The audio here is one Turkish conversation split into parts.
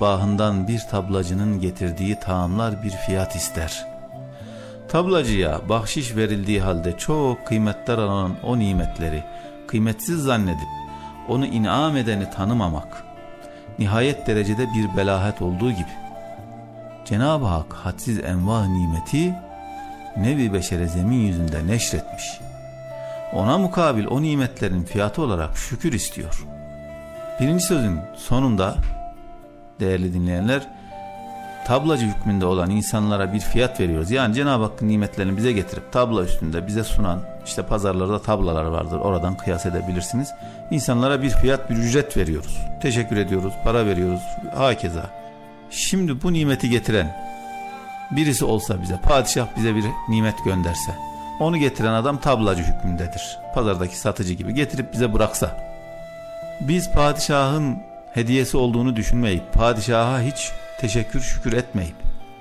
matbaahından bir tablacının getirdiği taamlar bir fiyat ister. Tablacıya bahşiş verildiği halde çok kıymetler alan o nimetleri kıymetsiz zannedip onu inam edeni tanımamak, nihayet derecede bir belahet olduğu gibi, Cenab-ı Hak hadsiz enva nimeti nevi beşere zemin yüzünde neşretmiş. Ona mukabil o nimetlerin fiyatı olarak şükür istiyor. Birinci sözün sonunda değerli dinleyenler, tablacı hükmünde olan insanlara bir fiyat veriyoruz. Yani Cenab-ı Hakk'ın nimetlerini bize getirip tabla üstünde bize sunan, işte pazarlarda tablalar vardır, oradan kıyas edebilirsiniz. İnsanlara bir fiyat, bir ücret veriyoruz. Teşekkür ediyoruz, para veriyoruz, hakeza. Şimdi bu nimeti getiren birisi olsa, bize padişah bize bir nimet gönderse, onu getiren adam tablacı hükmündedir. Pazardaki satıcı gibi getirip bize bıraksa, biz padişahın hediyesi olduğunu düşünmeyip, padişaha hiç teşekkür şükür etmeyip,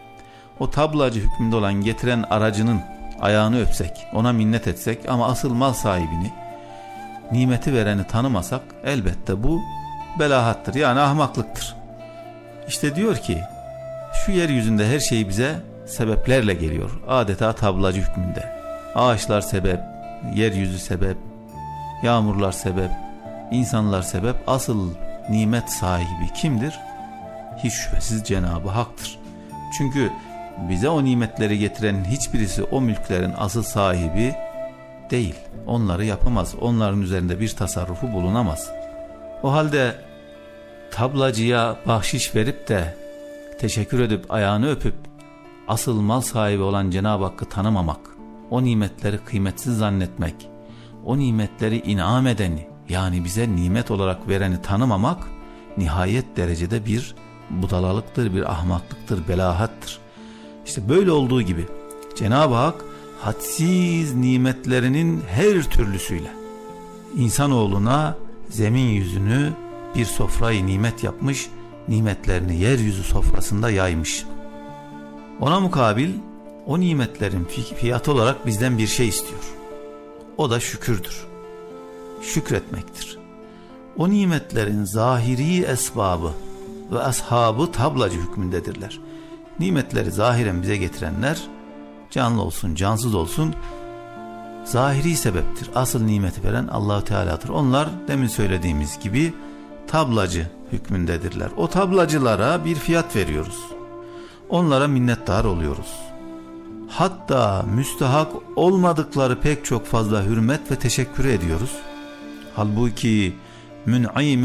o tablacı hükmünde olan getiren aracının ayağını öpsek, ona minnet etsek ama asıl mal sahibini, nimeti vereni tanımasak, elbette bu belahattır, yani ahmaklıktır. İşte diyor ki, şu yeryüzünde her şey bize sebeplerle geliyor, adeta tablacı hükmünde. Ağaçlar sebep, yeryüzü sebep, yağmurlar sebep, insanlar sebep. Asıl nimet sahibi kimdir? Hiç şüphesiz Cenab-ı Hak'tır. Çünkü bize o nimetleri getiren hiçbirisi o mülklerin asıl sahibi değil. Onları yapamaz. Onların üzerinde bir tasarrufu bulunamaz. O halde tablacıya bahşiş verip de teşekkür edip ayağını öpüp asıl mal sahibi olan Cenab-ı Hakk'ı tanımamak, o nimetleri kıymetsiz zannetmek, o nimetleri inam edeni, yani bize nimet olarak vereni tanımamak nihayet derecede bir budalalıktır, bir ahmaklıktır, belahattır. İşte böyle olduğu gibi Cenab-ı Hak hadsiz nimetlerinin her türlüsüyle insanoğluna zemin yüzünü bir sofrayı nimet yapmış, nimetlerini yeryüzü sofrasında yaymış. Ona mukabil o nimetlerin fiyatı olarak bizden bir şey istiyor. O da şükürdür. Şükretmektir. O nimetlerin zahiri esbabı ve ashabı tablacı hükmündedirler. Nimetleri zahiren bize getirenler, canlı olsun cansız olsun, zahiri sebeptir. Asıl nimeti veren Allah-u Teala'dır. Onlar demin söylediğimiz gibi tablacı hükmündedirler. O tablacılara bir fiyat veriyoruz. Onlara minnettar oluyoruz. Hatta müstahak olmadıkları pek çok fazla hürmet ve teşekkür ediyoruz. Halbuki mün'im-i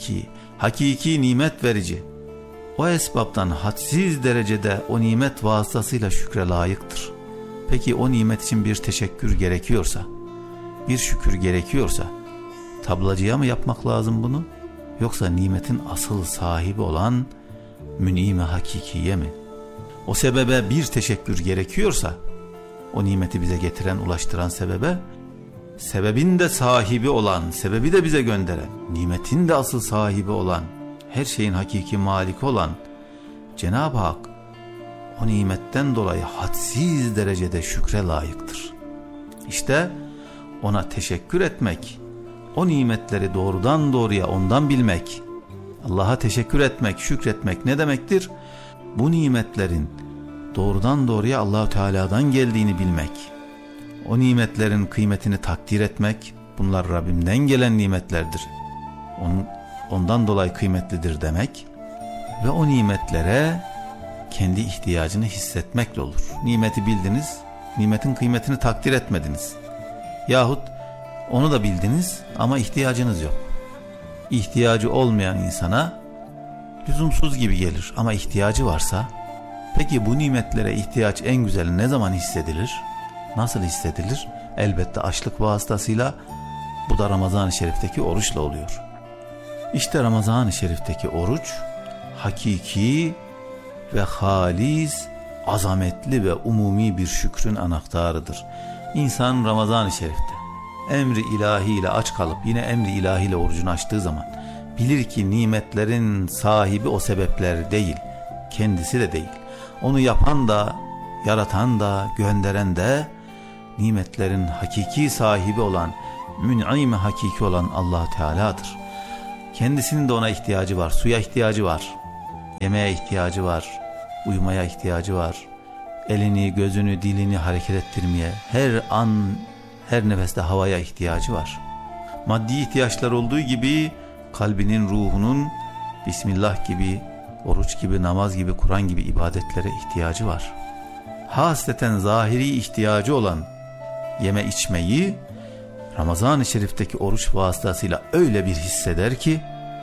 hakiki nimet verici, o esbaptan hadsiz derecede o nimet vasıtasıyla şükre layıktır. Peki o nimet için bir teşekkür gerekiyorsa, bir şükür gerekiyorsa, tablacıya mı yapmak lazım bunu? Yoksa nimetin asıl sahibi olan mün'im-i hakikiye mi? O sebebe bir teşekkür gerekiyorsa, o nimeti bize getiren, ulaştıran sebebe, sebebin de sahibi olan, sebebi de bize gönderen, nimetin de asıl sahibi olan, her şeyin hakiki maliki olan Cenab-ı Hak o nimetten dolayı hadsiz derecede şükre layıktır. İşte ona teşekkür etmek, o nimetleri doğrudan doğruya ondan bilmek, Allah'a teşekkür etmek, şükretmek ne demektir? Bu nimetlerin doğrudan doğruya Allah-u Teala'dan geldiğini bilmek, o nimetlerin kıymetini takdir etmek, bunlar Rabbimden gelen nimetlerdir, ondan dolayı kıymetlidir demek ve o nimetlere kendi ihtiyacını hissetmekle olur. Nimeti bildiniz, nimetin kıymetini takdir etmediniz. Yahut onu da bildiniz ama ihtiyacınız yok. İhtiyacı olmayan insana lüzumsuz gibi gelir ama ihtiyacı varsa, peki bu nimetlere ihtiyaç en güzel ne zaman hissedilir? Nasıl hissedilir? Elbette açlık vasıtasıyla, bu da Ramazan-ı Şerif'teki oruçla oluyor. İşte Ramazan-ı Şerif'teki oruç hakiki ve halis, azametli ve umumi bir şükrün anahtarıdır. İnsan Ramazan-ı Şerif'te emri ilahiyle aç kalıp yine emri ilahiyle orucunu açtığı zaman bilir ki nimetlerin sahibi o sebepler değil, kendisi de değil. Onu yapan da, yaratan da, gönderen de nimetlerin hakiki sahibi olan, mün'im-i hakiki olan Allah Teala'dır. Kendisinin de ona ihtiyacı var, suya ihtiyacı var, Yemeğe ihtiyacı var, uyumaya ihtiyacı var. Elini, gözünü, dilini hareket ettirmeye, her an, her nefeste havaya ihtiyacı var. Maddi ihtiyaçlar olduğu gibi kalbinin, ruhunun Bismillah gibi, oruç gibi, namaz gibi, Kur'an gibi ibadetlere ihtiyacı var. Hasreten zahiri ihtiyacı olan yeme içmeyi Ramazan-ı Şerif'teki oruç vasıtasıyla öyle bir hisseder ki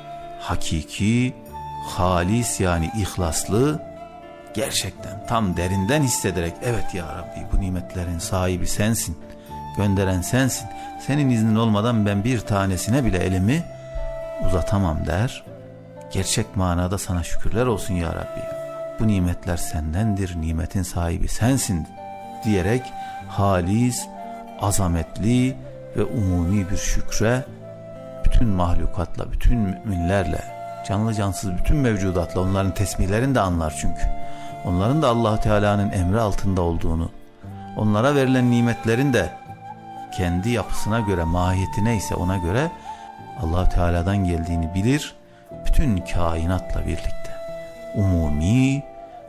hakiki, halis yani ihlaslı, gerçekten tam derinden hissederek evet ya Rabbi bu nimetlerin sahibi sensin, gönderen sensin, senin iznin olmadan ben bir tanesine bile elimi uzatamam der. Gerçek manada sana şükürler olsun ya Rabbi, bu nimetler sendendir, nimetin sahibi sensin diyerek halis, azametli ve umumi bir şükre bütün mahlukatla, bütün müminlerle, canlı cansız bütün mevcudatla, onların tesbihlerini de anlar çünkü. Onların da Allah Teala'nın emri altında olduğunu, onlara verilen nimetlerin de kendi yapısına göre, mahiyetine ise ona göre Allah Teala'dan geldiğini bilir. Bütün kainatla birlikte umumi,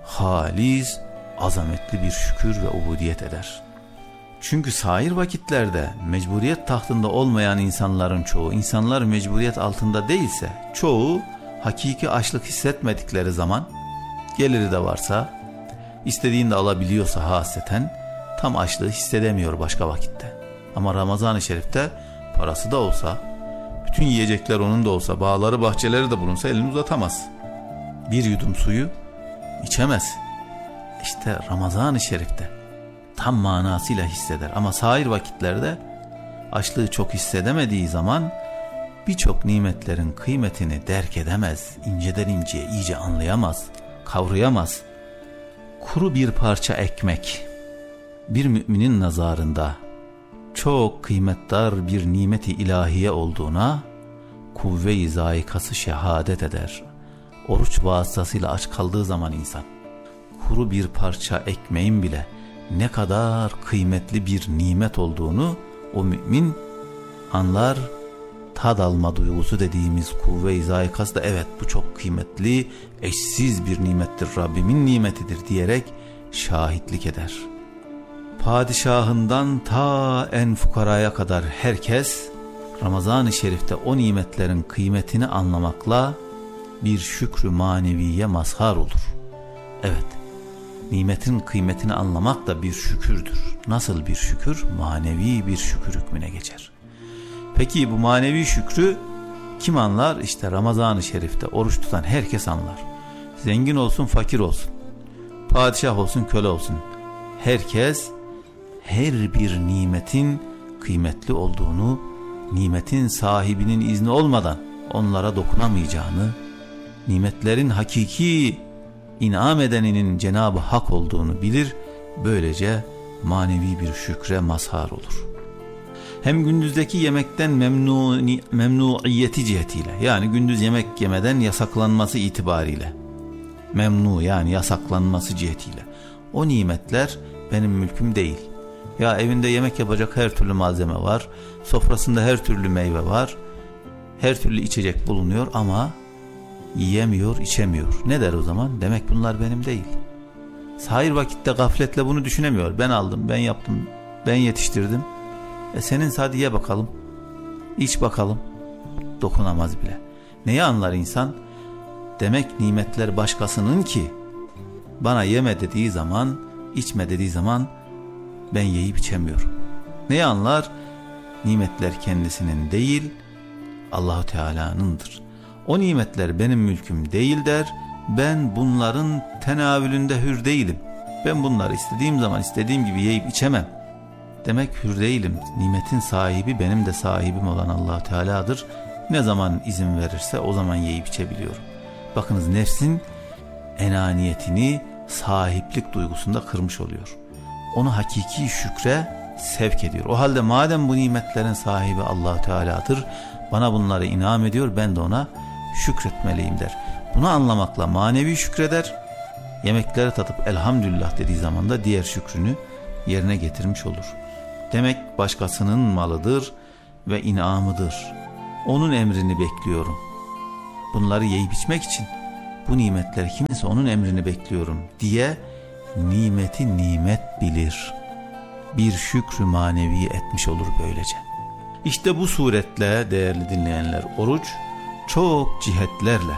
halis, azametli bir şükür ve ubudiyet eder. Çünkü sair vakitlerde mecburiyet tahtında olmayan insanların çoğu, insanlar mecburiyet altında değilse çoğu hakiki açlık hissetmedikleri zaman, geliri de varsa, istediğini de alabiliyorsa hasreten tam açlığı hissedemiyor başka vakitte. Ama Ramazan-ı Şerif'te parası da olsa, bütün yiyecekler onun da olsa, bağları bahçeleri de bulunsa elini uzatamaz. Bir yudum suyu içemez. İşte Ramazan-ı Şerif'te tam manasıyla hisseder. Ama sair vakitlerde açlığı çok hissedemediği zaman birçok nimetlerin kıymetini derk edemez. İnceden inceye iyice anlayamaz, kavrayamaz. Kuru bir parça ekmek bir müminin nazarında çok kıymetdar bir nimeti ilahiye olduğuna kuvve-i zayikası şehadet eder. Oruç vasıtasıyla aç kaldığı zaman insan kuru bir parça ekmeğin bile ne kadar kıymetli bir nimet olduğunu o mümin anlar. Tad alma duygusu dediğimiz kuvve-i zayikası da evet bu çok kıymetli, eşsiz bir nimettir, Rabbimin nimetidir diyerek şahitlik eder. Padişahından ta en fukaraya kadar herkes Ramazan-ı Şerif'te o nimetlerin kıymetini anlamakla bir şükrü maneviye mazhar olur. Evet, nimetin kıymetini anlamak da bir şükürdür. Nasıl bir şükür? Manevi bir şükür hükmüne geçer. Peki bu manevi şükrü kim anlar? İşte Ramazan-ı Şerif'te oruç tutan herkes anlar. Zengin olsun, fakir olsun, padişah olsun, köle olsun. Herkes her bir nimetin kıymetli olduğunu, nimetin sahibinin izni olmadan onlara dokunamayacağını, nimetlerin hakiki inam edeninin Cenab-ı Hak olduğunu bilir. Böylece manevi bir şükre mazhar olur. Hem gündüzdeki yemekten memnuiyeti cihetiyle, yani gündüz yemek yemeden yasaklanması itibariyle, memnu yani yasaklanması cihetiyle, o nimetler benim mülküm değil. Ya evinde yemek yapacak her türlü malzeme var, sofrasında her türlü meyve var, her türlü içecek bulunuyor ama yiyemiyor, içemiyor. Ne der o zaman? Demek bunlar benim değil. Sair vakitte gafletle bunu düşünemiyor. Ben aldım, ben yaptım, ben yetiştirdim. Senin hadi ye bakalım, iç bakalım. Dokunamaz bile. Neyi anlar insan? Demek nimetler başkasının ki bana yeme dediği zaman, içme dediği zaman ben yiyip içemiyorum. Neyi anlar? Nimetler kendisinin değil, Allah-u Teala'nındır. O nimetler benim mülküm değil der. Ben bunların tenavülünde hür değilim. Ben bunları istediğim zaman istediğim gibi yiyip içemem. Demek hür değilim. Nimetin sahibi benim de sahibim olan Allah Teala'dır. Ne zaman izin verirse o zaman yiyip içebiliyorum. Bakınız, nefsin enaniyetini sahiplik duygusunda kırmış oluyor. Onu hakiki şükre sevk ediyor. O halde madem bu nimetlerin sahibi Allah Teala'dır, bana bunları inam ediyor, ben de ona şükretmeliyim der. Bunu anlamakla manevi şükreder. Yemekleri tadıp elhamdülillah dediği zaman da diğer şükrünü yerine getirmiş olur. Demek başkasının malıdır ve inamıdır. Onun emrini bekliyorum. Bunları yiyip içmek için bu nimetler kimse onun emrini bekliyorum diye nimeti nimet bilir. Bir şükrü manevi etmiş olur böylece. İşte bu suretle değerli dinleyenler, oruç çok cihetlerle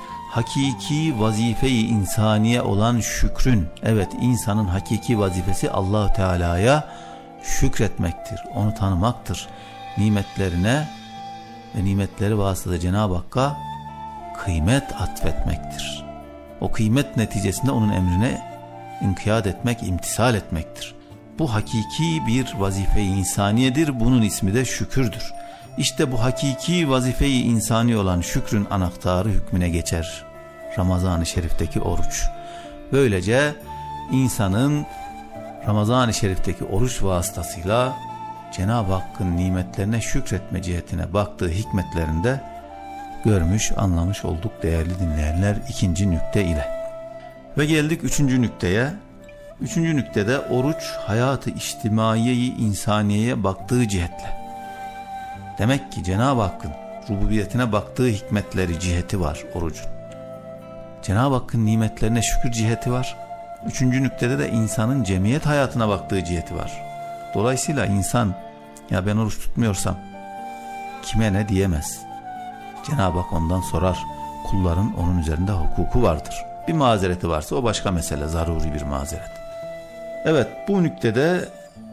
hakiki vazife-i insaniye olan şükrün, evet insanın hakiki vazifesi Allah-u Teala'ya şükretmektir, onu tanımaktır. Nimetlerine ve nimetleri vasıtasıyla Cenab-ı Hakk'a kıymet atfetmektir. O kıymet neticesinde onun emrine inkiyat etmek, imtisal etmektir. Bu hakiki bir vazife-i insaniyedir. Bunun ismi de şükürdür. İşte bu hakiki vazife-i insani olan şükrün anahtarı hükmüne geçer Ramazan-ı Şerif'teki oruç. Böylece insanın Ramazan-ı Şerif'teki oruç vasıtasıyla Cenab-ı Hakk'ın nimetlerine şükretme cihetine baktığı hikmetlerinde görmüş, anlamış olduk değerli dinleyenler ikinci nükte ile. Ve geldik üçüncü nükteye. Üçüncü nüktede oruç hayatı içtimaiye-i insaniyeye baktığı cihetle. Demek ki Cenab-ı Hakk'ın rububiyetine baktığı hikmetleri ciheti var orucun. Cenab-ı Hakk'ın nimetlerine şükür ciheti var. Üçüncü nüktede de insanın cemiyet hayatına baktığı ciheti var. Dolayısıyla insan ya ben oruç tutmuyorsam kime ne diyemez. Cenab-ı Hak ondan sorar. Kulların onun üzerinde hukuku vardır. Bir mazereti varsa o başka mesele, zaruri bir mazeret. Evet, bu nüktede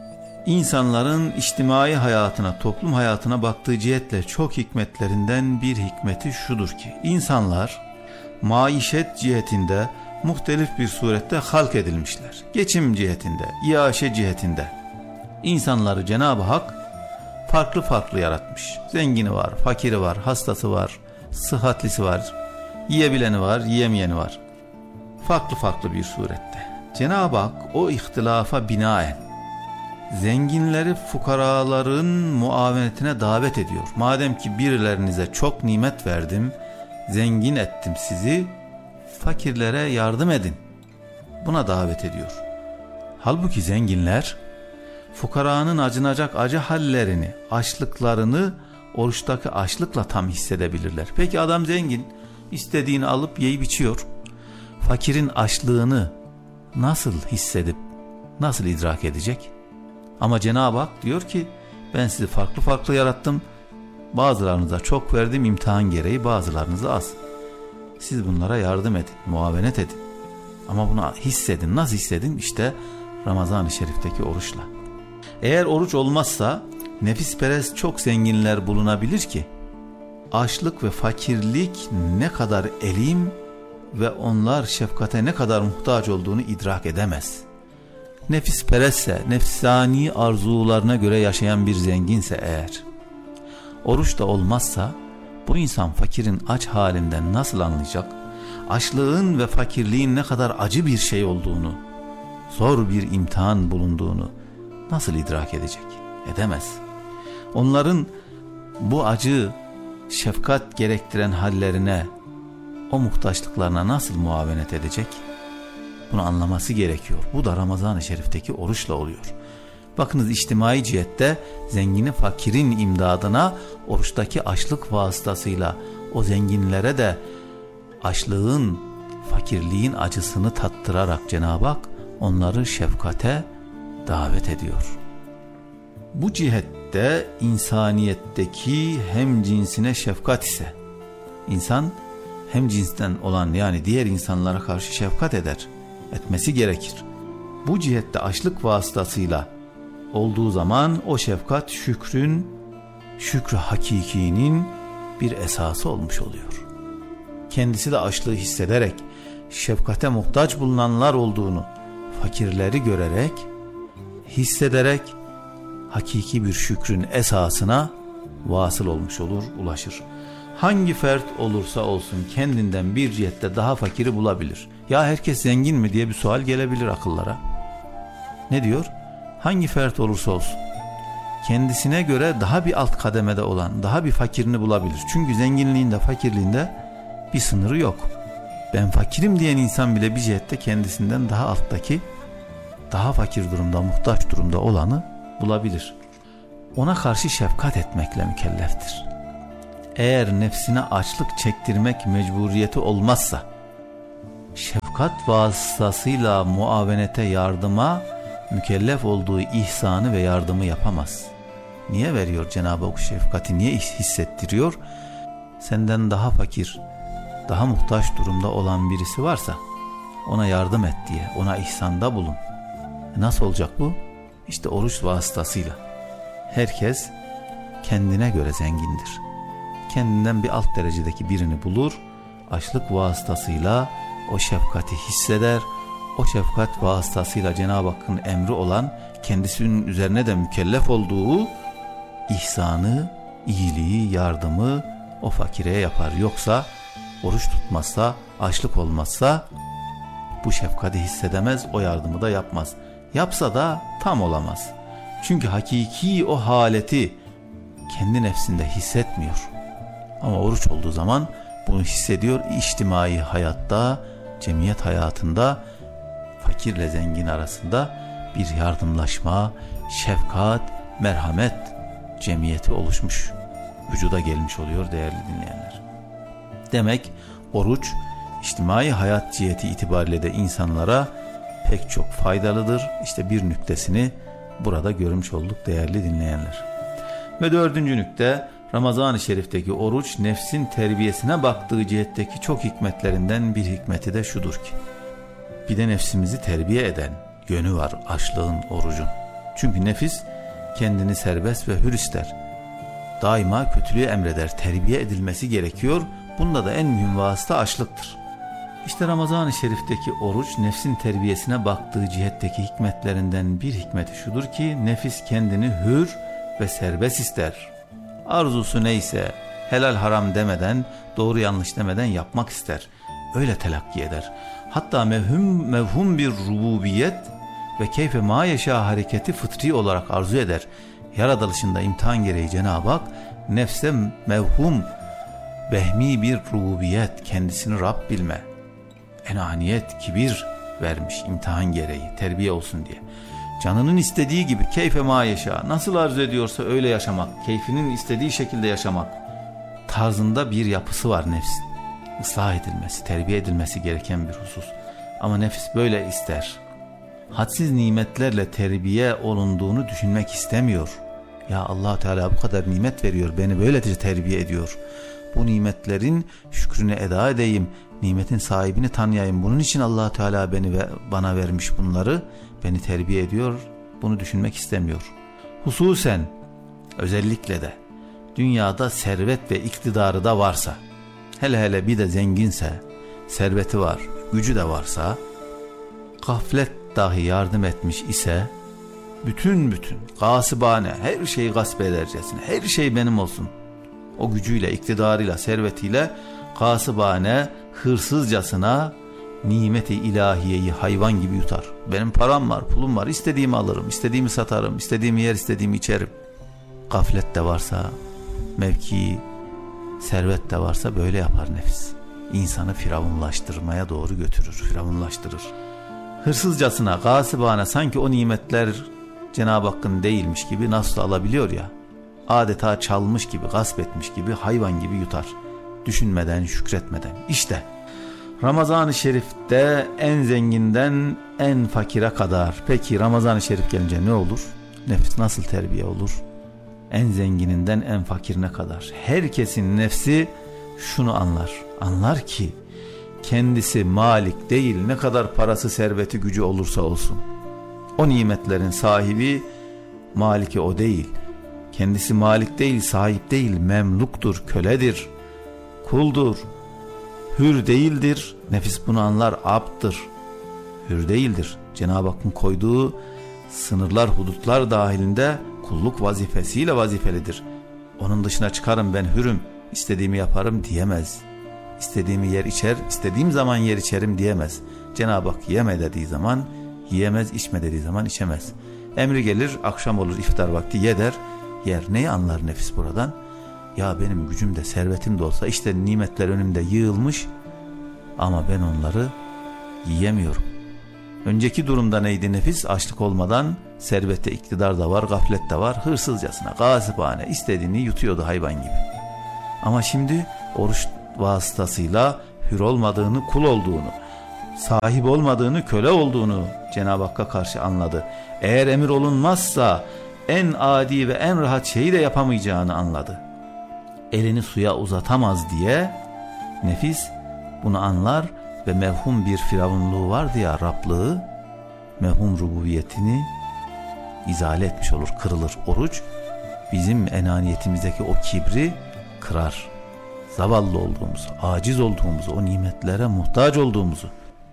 insanların içtimai hayatına, toplum hayatına baktığı cihetle çok hikmetlerinden bir hikmeti şudur ki insanlar maişet cihetinde muhtelif bir surette halk edilmişler. Geçim cihetinde, iaşe cihetinde insanları Cenab-ı Hak farklı farklı yaratmış. Zengini var, fakiri var, hastası var, sıhhatlisi var, yiyebileni var, yiyemeyeni var. Farklı farklı bir surette. Cenab-ı Hak o ihtilafa binaen zenginleri fukaraların muavenetine davet ediyor. Madem ki birilerinize çok nimet verdim, zengin ettim sizi, fakirlere yardım edin. Buna davet ediyor. Halbuki zenginler fukaranın acınacak acı hallerini, açlıklarını oruçtaki açlıkla tam hissedebilirler. Peki adam zengin, istediğini alıp yiyip içiyor. Fakirin açlığını nasıl hissedip, nasıl idrak edecek? Ama Cenab-ı Hak diyor ki ben sizi farklı farklı yarattım. Bazılarınıza çok verdim imtihan gereği, bazılarınıza az. Siz bunlara yardım edin, muavenet edin. Ama bunu hissedin. Nasıl hissedin? İşte Ramazan-ı Şerif'teki oruçla. Eğer oruç olmazsa nefisperest çok zenginler bulunabilir ki açlık ve fakirlik ne kadar elim ve onlar şefkate ne kadar muhtaç olduğunu idrak edemez. Nefisperestse, nefsani arzularına göre yaşayan bir zenginse eğer, oruç da olmazsa bu insan fakirin aç halinden nasıl anlayacak? Açlığın ve fakirliğin ne kadar acı bir şey olduğunu, zor bir imtihan bulunduğunu nasıl idrak edecek? Edemez. Onların bu acı, şefkat gerektiren hallerine, o muhtaçlıklarına nasıl muavenet edecek? Bunu anlaması gerekiyor. Bu da Ramazan-ı Şerif'teki oruçla oluyor. Bakınız içtimai cihette zengini fakirin imdadına oruçtaki açlık vasıtasıyla o zenginlere de açlığın, fakirliğin acısını tattırarak Cenab-ı Hak onları şefkate davet ediyor. Bu cihette insaniyetteki hem cinsine şefkat ise insan hem cinsten olan yani diğer insanlara karşı şefkat eder, etmesi gerekir. Bu cihette açlık vasıtasıyla olduğu zaman o şefkat şükrü hakikinin bir esası olmuş oluyor. Kendisi de açlığı hissederek, şefkate muhtaç bulunanlar olduğunu, fakirleri görerek, hissederek hakiki bir şükrün esasına vasıl olmuş olur, ulaşır. Hangi fert olursa olsun kendinden bir cihette daha fakiri bulabilir. Ya herkes zengin mi diye bir sual gelebilir akıllara. Ne diyor? Hangi fert olursa olsun kendisine göre daha bir alt kademede olan, daha bir fakirini bulabilir. Çünkü zenginliğinde, fakirliğinde bir sınırı yok. Ben fakirim diyen insan bile bir cihette kendisinden daha alttaki, daha fakir durumda, muhtaç durumda olanı bulabilir. Ona karşı şefkat etmekle mükelleftir. Eğer nefsine açlık çektirmek mecburiyeti olmazsa, şefkat vasıtasıyla muavenete, yardıma mükellef olduğu ihsanı ve yardımı yapamaz. Niye veriyor Cenab-ı Hak şefkati? Niye hissettiriyor? Senden daha fakir, daha muhtaç durumda olan birisi varsa ona yardım et diye, ona ihsanda bulun. Nasıl olacak bu? İşte oruç vasıtasıyla. Herkes kendine göre zengindir. Kendinden bir alt derecedeki birini bulur, açlık vasıtasıyla o şefkati hisseder. O şefkat vasıtasıyla Cenab-ı Hakk'ın emri olan, kendisinin üzerine de mükellef olduğu ihsanı, iyiliği, yardımı o fakire yapar. Yoksa oruç tutmazsa, açlık olmazsa bu şefkati hissedemez, o yardımı da yapmaz. Yapsa da tam olamaz. Çünkü hakiki o haleti kendi nefsinde hissetmiyor. Ama oruç olduğu zaman bunu hissediyor. İçtimai hayatta, cemiyet hayatında fakirle zengin arasında bir yardımlaşma, şefkat, merhamet cemiyeti oluşmuş, vücuda gelmiş oluyor değerli dinleyenler. Demek oruç içtimai hayat ciheti itibariyle de insanlara pek çok faydalıdır. İşte bir nüktesini burada görmüş olduk değerli dinleyenler. Ve dördüncü nükte, Ramazan-ı Şerif'teki oruç nefsin terbiyesine baktığı cihetteki çok hikmetlerinden bir hikmeti de şudur ki, bir de nefsimizi terbiye eden yönü var açlığın, orucun. Çünkü nefis kendini serbest ve hür ister. Daima kötülüğü emreder, terbiye edilmesi gerekiyor. Bunda da en mühim vasıta açlıktır. İşte Ramazan-ı Şerif'teki oruç nefsin terbiyesine baktığı cihetteki hikmetlerinden bir hikmeti şudur ki, nefis kendini hür ve serbest ister. Arzusu neyse helal haram demeden, doğru yanlış demeden yapmak ister. Öyle telakki eder. Hatta mevhum bir rububiyet ve keyfe ma yaşa hareketi fıtri olarak arzu eder. Yaratılışında imtihan gereği Cenab-ı Hak nefse mevhum, vehmi bir rububiyet, kendisini Rab bilme, enaniyet, kibir vermiş imtihan gereği, terbiye olsun diye. Canının istediği gibi keyfe ma yaşa, nasıl arzu ediyorsa öyle yaşamak, keyfinin istediği şekilde yaşamak tarzında bir yapısı var nefsin. Islah edilmesi, terbiye edilmesi gereken bir husus. Ama nefis böyle ister. Hadsiz nimetlerle terbiye olunduğunu düşünmek istemiyor. Ya Allah Teala bu kadar nimet veriyor, beni böylece terbiye ediyor. Bu nimetlerin şükrünü eda edeyim, nimetin sahibini tanıyayım. Bunun için Allah Teala bana vermiş bunları, beni terbiye ediyor. Bunu düşünmek istemiyor. Hususen, özellikle de dünyada servet ve iktidarı da varsa, hele bir de zenginse, serveti var, gücü de varsa, gaflet dahi yardım etmiş ise, bütün gasibane her şeyi gasp edercesine, her şey benim olsun, o gücüyle, iktidarıyla, servetiyle gasibane, hırsızcasına nimeti ilahiyeyi hayvan gibi yutar. Benim param var, pulum var, istediğimi alırım, istediğimi satarım, istediğimi yer, istediğimi içerim. Gaflet de varsa, mevki, servet de varsa böyle yapar nefis. İnsanı firavunlaştırmaya doğru götürür, firavunlaştırır. Hırsızcasına, gasibane, sanki o nimetler Cenab-ı Hakk'ın değilmiş gibi nasıl alabiliyor ya, adeta çalmış gibi, gasp etmiş gibi, hayvan gibi yutar. Düşünmeden, şükretmeden. İşte Ramazan-ı Şerif'te en zenginden en fakire kadar. Peki Ramazan-ı Şerif gelince ne olur? Nefis nasıl terbiye olur? En zengininden en fakirine kadar. Herkesin nefsi şunu anlar. Anlar ki kendisi malik değil, ne kadar parası, serveti, gücü olursa olsun. O nimetlerin sahibi, maliki o değil. Kendisi malik değil, sahip değil, memluktur, köledir, kuldur, hür değildir. Nefis bunu anlar, abdır, hür değildir. Cenab-ı Hakk'ın koyduğu sınırlar, hudutlar dahilinde kulluk vazifesiyle vazifelidir. Onun dışına çıkarım, ben hürüm, istediğimi yaparım diyemez. İstediğimi yer içer, istediğim zaman yer içerim diyemez. Cenab-ı Hak yeme dediği zaman yiyemez, içme dediği zaman içemez. Emri gelir, akşam olur, iftar vakti ye der, yer. Neyi anlar nefis buradan? Ya benim gücüm de servetim de olsa, işte nimetler önümde yığılmış ama ben onları yiyemiyorum. Önceki durumda neydi nefis? Açlık olmadan servette, iktidar da var, gaflet de var, hırsızcasına, gasibane istediğini yutuyordu hayvan gibi. Ama şimdi oruç vasıtasıyla hür olmadığını, kul olduğunu, sahip olmadığını, köle olduğunu Cenab-ı Hakk'a karşı anladı. Eğer emir olunmazsa en adi ve en rahat şeyi de yapamayacağını anladı. Elini suya uzatamaz diye nefis bunu anlar ve mevhum bir firavunluğu vardı ya, Rablığı, mevhum rububiyetini izale etmiş olur, kırılır. Oruç bizim enaniyetimizdeki o kibri kırar. Zavallı olduğumuzu, aciz olduğumuzu, o nimetlere muhtaç olduğumuzu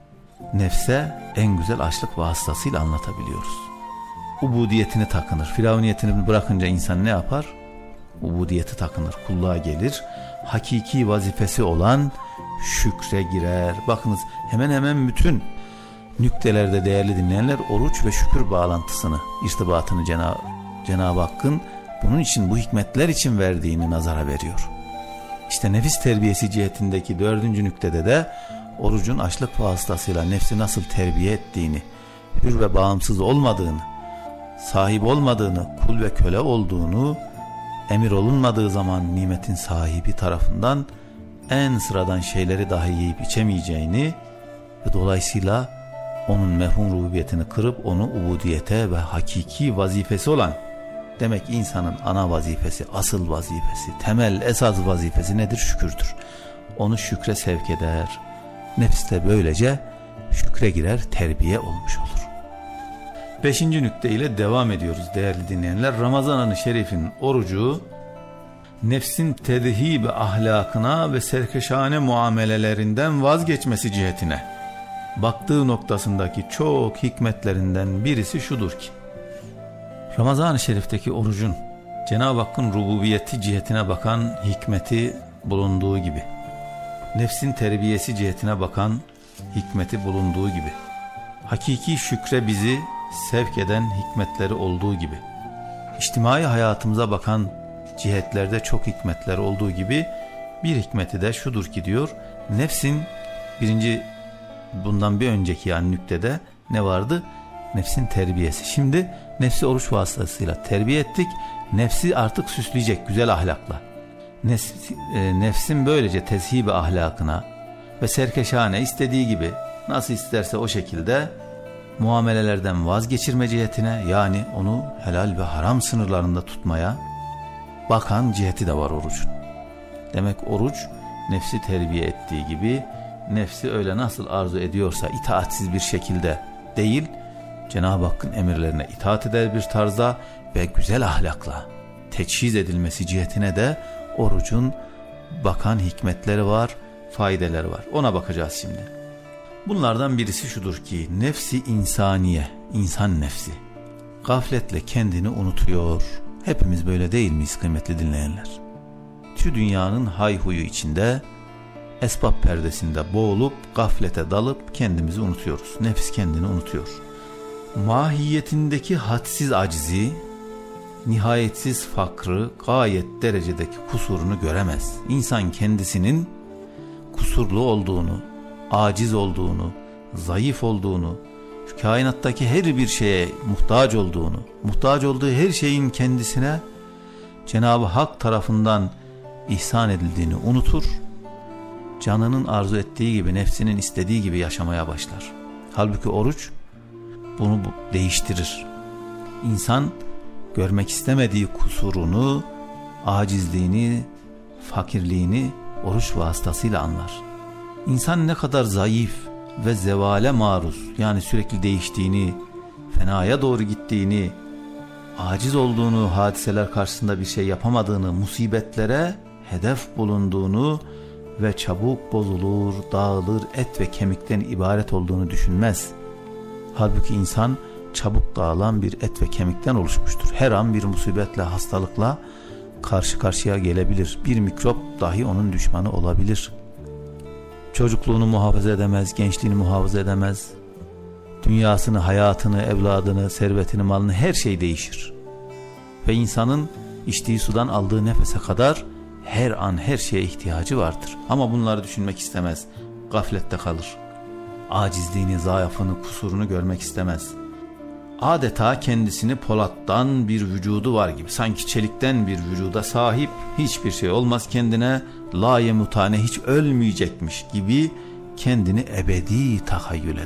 nefse en güzel açlık vasıtasıyla anlatabiliyoruz. Ubudiyetini takınır. Firavuniyetini bırakınca insan ne yapar? Ubudiyeti takınır, kulluğa gelir. Hakiki vazifesi olan şükre girer. Bakınız, hemen hemen bütün nüktelerde değerli dinleyenler oruç ve şükür bağlantısını, irtibatını Cenab-ı Hakk'ın bunun için, bu hikmetler için verdiğini nazara veriyor. İşte nefis terbiyesi cihetindeki 4. nüktede de orucun açlık vasıtasıyla nefsi nasıl terbiye ettiğini, hür ve bağımsız olmadığını, sahip olmadığını, kul ve köle olduğunu, emir olunmadığı zaman nimetin sahibi tarafından en sıradan şeyleri dahi yiyip içemeyeceğini ve dolayısıyla onun mevhum rububiyetini kırıp onu ubudiyete ve hakiki vazifesi olan, demek insanın ana vazifesi, asıl vazifesi, temel esas vazifesi nedir? Şükürdür. Onu şükre sevk eder. Nefs de böylece şükre girer, terbiye olmuş olur. 5. nükte ile devam ediyoruz değerli dinleyenler. Ramazan-ı Şerif'in orucu nefsin tedhib ahlakına ve serkeşane muamelelerinden vazgeçmesi cihetine baktığı noktasındaki çok hikmetlerinden birisi şudur ki, Ramazan-ı Şerif'teki orucun Cenab-ı Hakk'ın rububiyeti cihetine bakan hikmeti bulunduğu gibi, nefsin terbiyesi cihetine bakan hikmeti bulunduğu gibi, hakiki şükre bizi sevk eden hikmetleri olduğu gibi, içtimai hayatımıza bakan cihetlerde çok hikmetler olduğu gibi, bir hikmeti de şudur ki diyor, nefsin bundan bir önceki nüktede ne vardı? Nefsin terbiyesi. Şimdi nefsi oruç vasıtasıyla terbiye ettik. Nefsi artık süsleyecek güzel ahlakla. Nefsin böylece tezhibi ahlakına ve serkeşane, istediği gibi nasıl isterse o şekilde muamelelerden vazgeçirme cihetine, yani onu helal ve haram sınırlarında tutmaya bakan ciheti de var orucun. Demek oruç nefsi terbiye ettiği gibi, nefsi öyle nasıl arzu ediyorsa itaatsiz bir şekilde değil, Cenab-ı Hakk'ın emirlerine itaat eder bir tarzda ve güzel ahlakla teçhiz edilmesi cihetine de orucun bakan hikmetleri var, faydeleri var. Ona bakacağız şimdi. Bunlardan birisi şudur ki, nefsi insaniye, insan nefsi gafletle kendini unutuyor. Hepimiz böyle değil miyiz kıymetli dinleyenler? Şu dünyanın hayhuyu içinde, esbab perdesinde boğulup gaflete dalıp kendimizi unutuyoruz. Nefis kendini unutuyor. Mahiyetindeki hadsiz acizi, nihayetsiz fakrı, gayet derecedeki kusurunu göremez. İnsan kendisinin kusurlu olduğunu, aciz olduğunu, zayıf olduğunu, şu kainattaki her bir şeye muhtaç olduğunu, muhtaç olduğu her şeyin kendisine Cenab-ı Hak tarafından ihsan edildiğini unutur. Canının arzu ettiği gibi, nefsinin istediği gibi yaşamaya başlar. Halbuki oruç bunu değiştirir. İnsan görmek istemediği kusurunu, acizliğini, fakirliğini oruç vasıtasıyla anlar. İnsan ne kadar zayıf ve zevale maruz, yani sürekli değiştiğini, fenaya doğru gittiğini, aciz olduğunu, hadiseler karşısında bir şey yapamadığını, musibetlere hedef bulunduğunu ve çabuk bozulur, dağılır, et ve kemikten ibaret olduğunu düşünmez. Halbuki insan çabuk dağılan bir et ve kemikten oluşmuştur. Her an bir musibetle, hastalıkla karşı karşıya gelebilir. Bir mikrop dahi onun düşmanı olabilir. Çocukluğunu muhafaza edemez, gençliğini muhafaza edemez. Dünyasını, hayatını, evladını, servetini, malını, her şey değişir. Ve insanın içtiği sudan aldığı nefese kadar her an her şeye ihtiyacı vardır. Ama bunları düşünmek istemez. Gaflette kalır. Acizliğini, zaafını, kusurunu görmek istemez. Adeta kendisini polattan bir vücudu var gibi, sanki çelikten bir vücuda sahip, hiçbir şey olmaz kendine, layemutane, hiç ölmeyecekmiş gibi kendini ebedi tahayyül eder.